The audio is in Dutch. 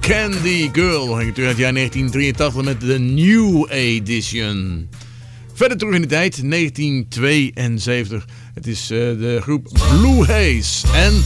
Candy Girl. We gingen terug uit het jaar 1983 met de New Edition. Verder terug in de tijd, 1972. Het is de groep Blue Haze en